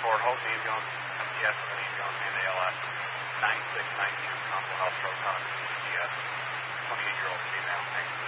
Fort Hope, Dave Jones, MTS, and Dave Jones, and ALS, 9692, Council House Road, Concord, MTS, 28-year-old female. Thanks.